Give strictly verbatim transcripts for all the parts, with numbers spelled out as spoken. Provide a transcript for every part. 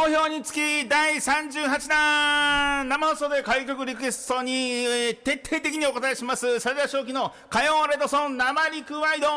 票につきだいさんじゅうはちだん生放送で開局リクエストに、えー、徹底的にお答えします。それでは正気の火曜レッドソン生陸ワイド。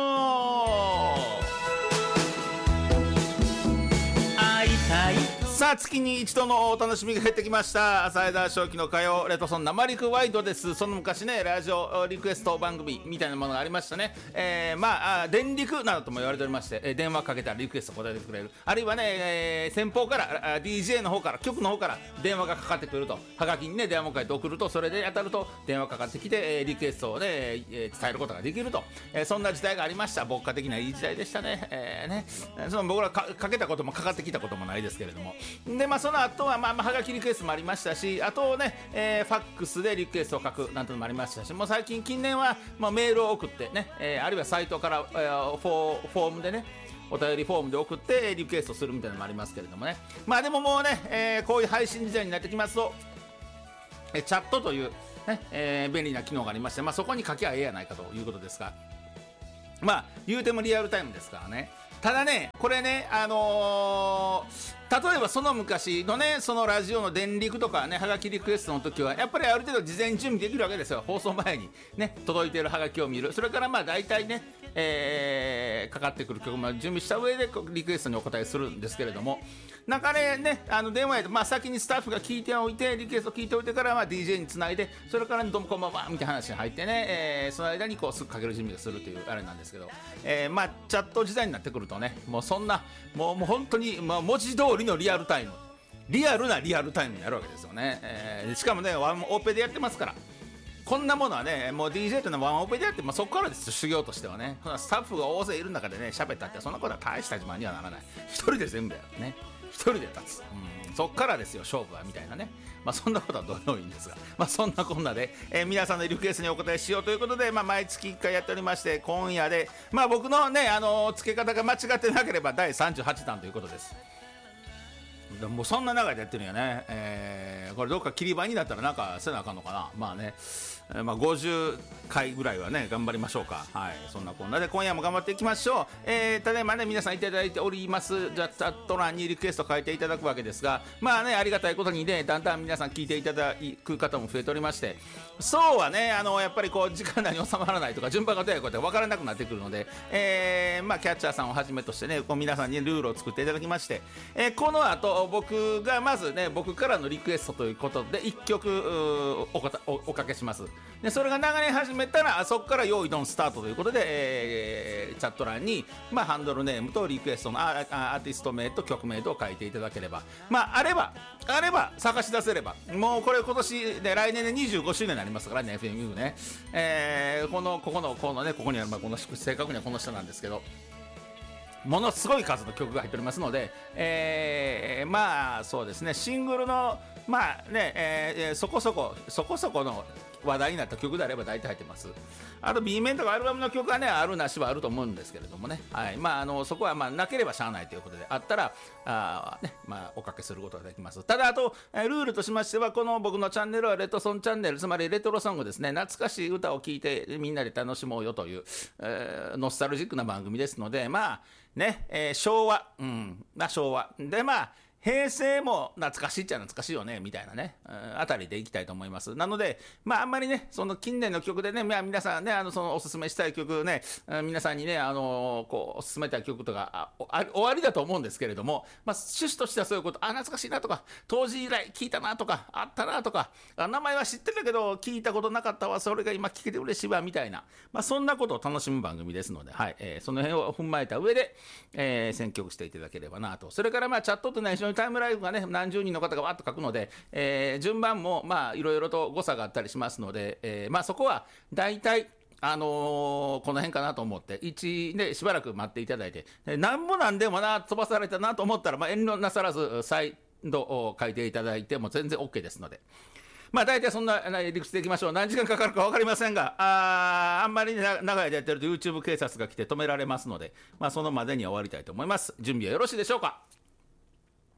会いたい。さあ月に一度のお楽しみが減ってきました。浅枝正気の火曜レッドソン生陸ワイドです。その昔ねラジオリクエスト番組みたいなものがありましたね。えー、まあ電力などとも言われておりまして、えー、電話かけたらリクエスト答えてくれる、あるいはね、えー、先方から ディージェー の方から局の方から電話がかかってくると、はがきにね電話を書いて送ると、それで当たると電話かかってきて、えー、リクエストをね、えー、伝えることができると、えー、そんな時代がありました。牧歌的ないい時代でしたね。えー、ねその僕ら か, かけたこともかかってきたこともないですけれども、でまあその後はまあ、まあ、はがきリクエストもありましたし、あとね、えー、ファックスでリクエストを書くなんてのもありましたし、もう最近近年は、まあ、メールを送ってね、えー、あるいはサイトから、えー、フォー、フォームでねお便りフォームで送ってリクエストするみたいなのもありますけれどもね。まあでももうね、えー、こういう配信時代になってきますと、えー、チャットという、ねえー、便利な機能がありまして、まあ、そこに書きゃええやないかということですが、まあ言うてもリアルタイムですからね。ただねこれねあのー、例えばその昔のねそのラジオの電力とかねはがきリクエストの時はやっぱりある程度事前準備できるわけですよ。放送前にね届いているはがきを見る、それからまあ大体ね、えー、かかってくる曲も準備した上でリクエストにお答えするんですけれども、なんかねねあの電話やと、まあ、先にスタッフが聞いておいてリクエスト聞いておいてから、まあ、ディージェー につないで、それからどうもこんばんはみたいな話に入ってね、えー、その間にこうすぐかける準備をするというあれなんですけど、えー、まあチャット時代になってくるとねもうそんなもう、もう本当に、まあ、文字通りのリアルタイムリアルなリアルタイムになるわけですよね。えー、しかもねワンオペでやってますから、こんなものはねもう ディージェー というのはワンオペでやって、まあ、そこからですよ修行としてはね。スタッフが大勢いる中でね喋ったってそんなことは大した自慢にはならない。一人で全部やるね、一人で立つ、うん、そっからですよ勝負はみたいなね。まあそんなことはどうでもいいんですが、まあそんなこんなで、えー、皆さんのリクエストにお答えしようということで、まあ毎月いっかいやっておりまして、今夜でまあ僕のねあのー、付け方が間違ってなければだいさんじゅうはちだんということです。もうそんな長いでやってるんやね。えー、これどっか切り板になったらなんかせなあかんのかな。まあね、えー、まあごじゅっかいぐらいはね頑張りましょうか。はい、そんなこんなで今夜も頑張っていきましょう。えー、ただいまね皆さんいただいておりますじゃチャット欄にリクエスト書いていただくわけですが、まあねありがたいことにねだんだん皆さん聞いていただく方も増えておりまして、そうはねあのやっぱりこう時間内に収まらないとか順番がどうやこうやって分からなくなってくるので、えー、まあキャッチャーさんをはじめとしてねこう皆さんにルールを作っていただきまして、えー、この後僕がまずね僕からのリクエストということでいっきょく お, こた お, おかけします。でそれが流れ始めたらそこから用意ドンスタートということで、えー、チャット欄に、まあ、ハンドルネームとリクエストのアーティスト名と曲名と書いていただければ、まああればあれば探し出せれば、もうこれ今年で来年でにじゅうごしゅうねんになりますからね エフエムユー ね、えー、このここのこのねここにある、まあ、この正確にはこの下なんですけどものすごい数の曲が入っておりますので、えー、まあそうですねシングルのまあね、えー、そこそこそこそこの話題になった曲であれば大体入ってます。あと B 面とかアルバムの曲はねあるなしはあると思うんですけれどもね、はい、まああのそこはまあなければしゃあないということで、あったらあ、ねまあ、おかけすることができます。ただあとルールとしましてはこの僕のチャンネルはレッドソンチャンネル、つまりレトロソングですね、懐かしい歌を聴いてみんなで楽しもうよという、えー、ノスタルジックな番組ですので、まあね、えー、昭和、うん、まあ昭和でまあ平成も懐かしいっちゃ懐かしいよねみたいなね、うん、あたりでいきたいと思います。なのでまああんまりねその近年の曲でね、まあ、皆さんねあのそのおすすめしたい曲ね、皆さんにねあのこうおすすめたい曲とかああ終わりだと思うんですけれども、まあ趣旨としてはそういうこと、あ懐かしいなとか当時以来聞いたなとかあったなとか、あ名前は知ってるけど聞いたことなかったわ、それが今聞けて嬉しいわみたいな、まあそんなことを楽しむ番組ですので、はい、えー、その辺を踏まえた上で、えー、選曲していただければなと。それからまあチャットとね一緒にタイムライブがね何十人の方がわっと書くので、えー、順番もまあいろいろと誤差があったりしますので、えー、まあそこは大体あのー、この辺かなと思っていちでしばらく待っていただいて、なんもなんでもな飛ばされたなと思ったら、まあ、遠慮なさらず再度書いていただいても全然 OK ですので、まあ大体そんな理屈でいきましょう。何時間かかるか分かりませんが、あ, あんまり長い間やってると YouTube 警察が来て止められますので、まあそのまでには終わりたいと思います。準備はよろしいでしょうか。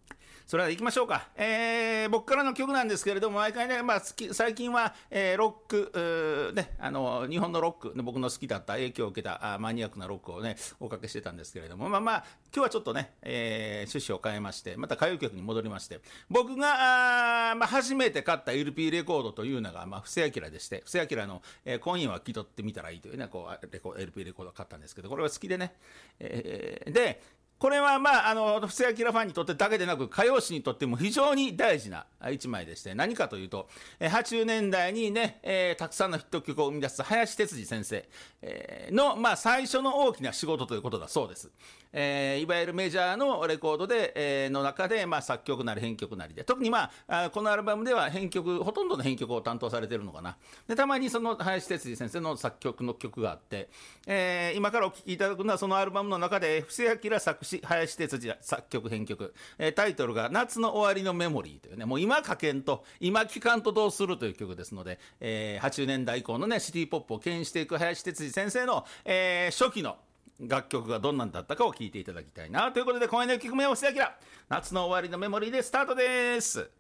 それでは行きましょうか。えー、僕からの曲なんですけれども、毎回ね、まあ、好き最近は、えー、ロック、ね、あの日本のロック、僕の好きだった影響を受けたあマニアックなロックをねおかけしてたんですけれども、まあまあ今日はちょっとね、えー、趣旨を変えまして、また歌謡曲に戻りまして、僕があ、まあ、初めて買った エルピー レコードというのが、まあ、布施明でして、布施明の、えー、今夜は気取ってみたらいいというね、こうレコ エルピー レコードを買ったんですけど、これは好きでね、えー、でこれはまあ、あの、布施明ファンにとってだけでなく、歌謡史にとっても非常に大事な一枚でして、何かというと、はちじゅうねんだいにね、えー、たくさんのヒット曲を生み出す林哲司先生、えー、の、まあ、最初の大きな仕事ということだそうです。えー、いわゆるメジャーのレコードで、えー、の中で、まあ、作曲なり編曲なりで、特にまあ、このアルバムでは編曲、ほとんどの編曲を担当されているのかな。で、たまにその林哲司先生の作曲の曲があって、えー、今からお聴きいただくのはそのアルバムの中で、布施明作詞、林哲司作曲編曲、えー、タイトルが夏の終わりのメモリーというね、もう今書けんと今聴かんとどうするという曲ですので、えー、はちじゅうねんだい以降のねシティポップを牽引していく林哲司先生の、えー、初期の楽曲がどんなんだったかを聴いていただきたいなということで、今夜のいっきょくめは布施明、夏の終わりのメモリーでスタートです。